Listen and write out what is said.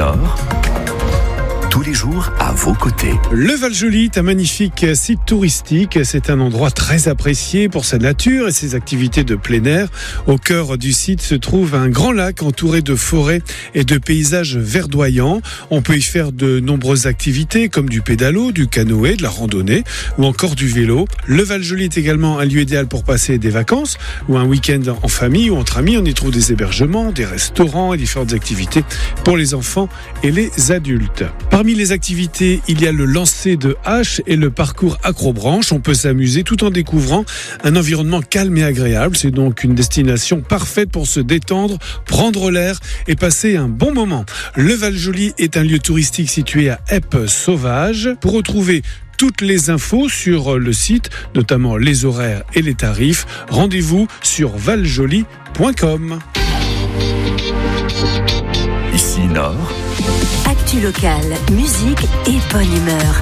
Nord, tous les jours à vos côtés. Le Val-Joli est un magnifique site touristique. C'est un endroit très apprécié pour sa nature et ses activités de plein air. Au cœur du site se trouve un grand lac entouré de forêts et de paysages verdoyants. On peut y faire de nombreuses activités comme du pédalo, du canoë, de la randonnée ou encore du vélo. Le Val-Joli est également un lieu idéal pour passer des vacances ou un week-end en famille ou entre amis. On y trouve des hébergements, des restaurants et différentes activités pour les enfants et les adultes. Parmi les activités, il y a le lancer de hache et le parcours acrobranche. On peut s'amuser tout en découvrant un environnement calme et agréable. C'est donc une destination parfaite pour se détendre, prendre l'air et passer un bon moment. Le Val-Joli est un lieu touristique situé à Eppe-Sauvage. Pour retrouver toutes les infos sur le site, notamment les horaires et les tarifs, rendez-vous sur valjoli.com. Ici Nord. Actu locale, musique et bonne humeur.